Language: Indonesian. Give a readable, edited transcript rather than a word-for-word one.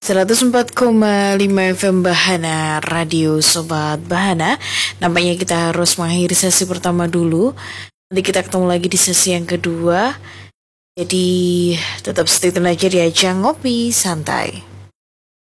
104,5 FM Bahana, Radio Sobat Bahana. Nampaknya kita harus mengakhiri sesi pertama dulu. Nanti kita ketemu lagi di sesi yang kedua. Jadi tetap stay tune aja di ajang ngopi santai.